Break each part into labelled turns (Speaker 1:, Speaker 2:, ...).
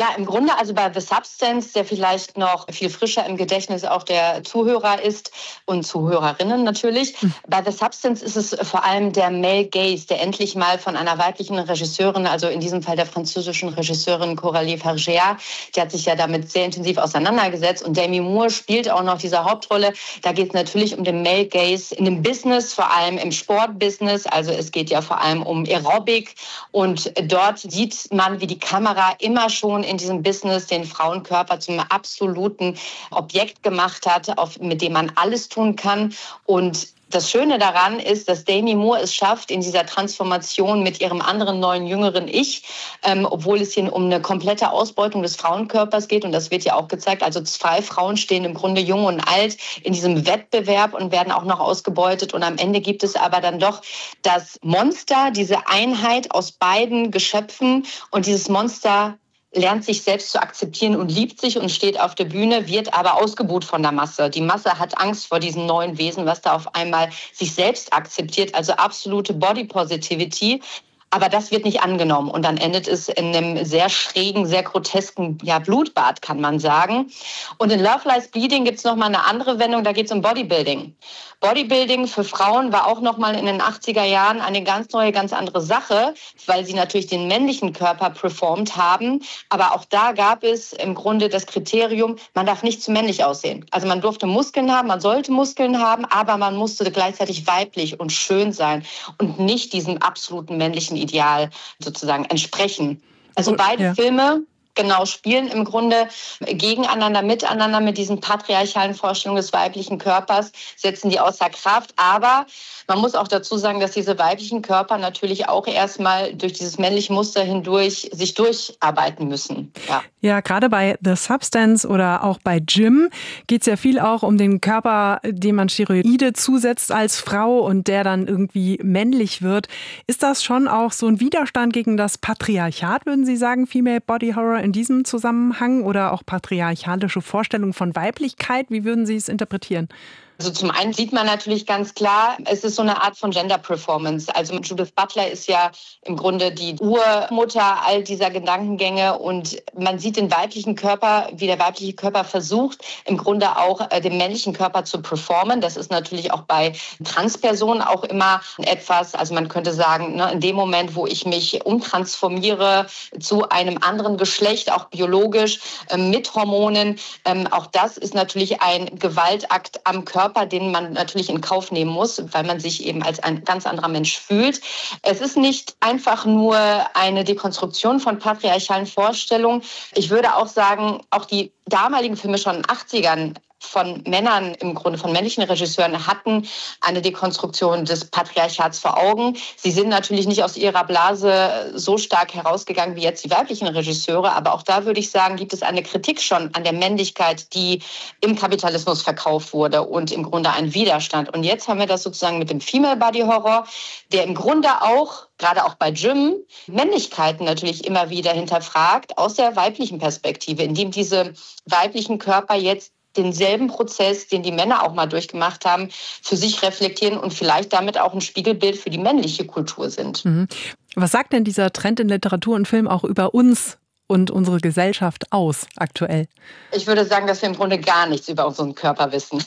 Speaker 1: im Grunde also bei The Substance, der vielleicht noch viel frischer im Gedächtnis auch der Zuhörer ist und Zuhörerinnen natürlich. Bei The Substance ist es vor allem der Male Gaze, der endlich mal von einer weiblichen Regisseurin, also in diesem Fall der französischen Regisseurin Coralie Fargeat, die hat sich ja damit sehr intensiv auseinandergesetzt und Demi Moore spielt auch noch diese Hauptrolle. Da geht es natürlich um den Male Gaze in dem Business, vor allem im Sportbusiness. Also es geht ja vor allem um Aerobic und dort sieht man, wie die Kamera immer schon in diesem Business den Frauenkörper zum absoluten Objekt gemacht hat, mit dem man alles tun kann. Und das Schöne daran ist, dass Demi Moore es schafft, in dieser Transformation mit ihrem anderen neuen, jüngeren Ich, obwohl es hier um eine komplette Ausbeutung des Frauenkörpers geht, und das wird ja auch gezeigt, also 2 Frauen stehen im Grunde jung und alt in diesem Wettbewerb und werden auch noch ausgebeutet. Und am Ende gibt es aber dann doch das Monster, diese Einheit aus beiden Geschöpfen, und dieses Monster lernt sich selbst zu akzeptieren und liebt sich und steht auf der Bühne, wird aber ausgebuht von der Masse. Die Masse hat Angst vor diesem neuen Wesen, was da auf einmal sich selbst akzeptiert, also absolute Body Positivity. Aber das wird nicht angenommen und dann endet es in einem sehr schrägen, sehr grotesken Blutbad, kann man sagen. Und in Love Lies Bleeding gibt es nochmal eine andere Wendung, da geht es um Bodybuilding. Bodybuilding für Frauen war auch nochmal in den 80er Jahren eine ganz neue, ganz andere Sache, weil sie natürlich den männlichen Körper performt haben. Aber auch da gab es im Grunde das Kriterium, man darf nicht zu männlich aussehen. Also man durfte Muskeln haben, man sollte Muskeln haben, aber man musste gleichzeitig weiblich und schön sein und nicht diesem absoluten männlichen Ideal sozusagen entsprechen. Also beide Filme spielen im Grunde gegeneinander, miteinander mit diesen patriarchalen Vorstellungen des weiblichen Körpers, setzen die außer Kraft. Aber man muss auch dazu sagen, dass diese weiblichen Körper natürlich auch erstmal durch dieses männliche Muster hindurch sich durcharbeiten müssen.
Speaker 2: Ja, gerade bei The Substance oder auch bei Jim geht es ja viel auch um den Körper, dem man Steroide zusetzt als Frau und der dann irgendwie männlich wird. Ist das schon auch so ein Widerstand gegen das Patriarchat, würden Sie sagen, Female Body Horror in diesem Zusammenhang, oder auch patriarchalische Vorstellungen von Weiblichkeit? Wie würden Sie es interpretieren?
Speaker 1: Also zum einen sieht man natürlich ganz klar, es ist so eine Art von Gender Performance. Also Judith Butler ist ja im Grunde die Urmutter all dieser Gedankengänge und man sieht den weiblichen Körper, wie der weibliche Körper versucht, im Grunde auch den männlichen Körper zu performen. Das ist natürlich auch bei Transpersonen auch immer etwas, also man könnte sagen, in dem Moment, wo ich mich umtransformiere zu einem anderen Geschlecht, auch biologisch, mit Hormonen, auch das ist natürlich ein Gewaltakt am Körper, den man natürlich in Kauf nehmen muss, weil man sich eben als ein ganz anderer Mensch fühlt. Es ist nicht einfach nur eine Dekonstruktion von patriarchalen Vorstellungen. Ich würde auch sagen, auch die damaligen Filme schon in den 80ern von Männern, im Grunde von männlichen Regisseuren, hatten eine Dekonstruktion des Patriarchats vor Augen. Sie sind natürlich nicht aus ihrer Blase so stark herausgegangen wie jetzt die weiblichen Regisseure, aber auch da würde ich sagen, gibt es eine Kritik schon an der Männlichkeit, die im Kapitalismus verkauft wurde und im Grunde einen Widerstand. Und jetzt haben wir das sozusagen mit dem Female Body Horror, der im Grunde auch, gerade auch bei Jim, Männlichkeiten natürlich immer wieder hinterfragt aus der weiblichen Perspektive, indem diese weiblichen Körper jetzt denselben Prozess, den die Männer auch mal durchgemacht haben, für sich reflektieren und vielleicht damit auch ein Spiegelbild für die männliche Kultur sind.
Speaker 2: Was sagt denn dieser Trend in Literatur und Film auch über uns und unsere Gesellschaft aus aktuell?
Speaker 1: Ich würde sagen, dass wir im Grunde gar nichts über unseren Körper wissen.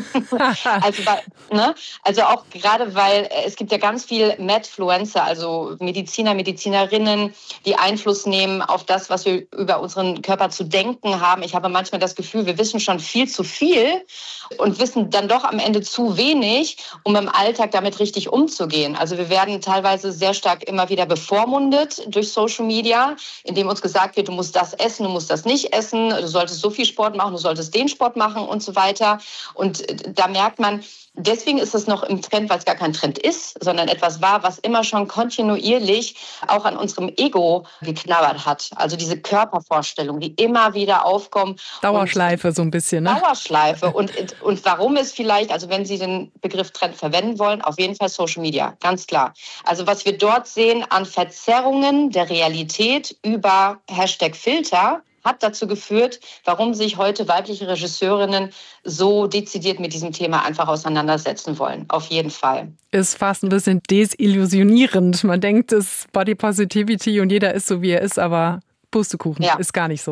Speaker 1: Also auch gerade, weil es gibt ja ganz viel Medfluencer, also Mediziner, Medizinerinnen, die Einfluss nehmen auf das, was wir über unseren Körper zu denken haben. Ich habe manchmal das Gefühl, wir wissen schon viel zu viel und wissen dann doch am Ende zu wenig, um im Alltag damit richtig umzugehen. Also wir werden teilweise sehr stark immer wieder bevormundet durch Social Media, indem uns gesagt wird, du musst das essen, du musst das nicht essen, du solltest so viel Sport machen, du solltest den Sport machen und so weiter. Und da merkt man, deswegen ist es noch im Trend, weil es gar kein Trend ist, sondern etwas war, was immer schon kontinuierlich auch an unserem Ego geknabbert hat. Also diese Körpervorstellungen, die immer wieder aufkommen.
Speaker 2: Dauerschleife so ein bisschen, ne?
Speaker 1: Dauerschleife. Und warum ist vielleicht, also wenn Sie den Begriff Trend verwenden wollen, auf jeden Fall Social Media, ganz klar. Also was wir dort sehen an Verzerrungen der Realität über #Filter, hat dazu geführt, warum sich heute weibliche Regisseurinnen so dezidiert mit diesem Thema einfach auseinandersetzen wollen. Auf jeden Fall.
Speaker 2: Ist fast ein bisschen desillusionierend. Man denkt, es ist Body Positivity und jeder ist so, wie er ist, aber Pustekuchen, ist gar nicht so.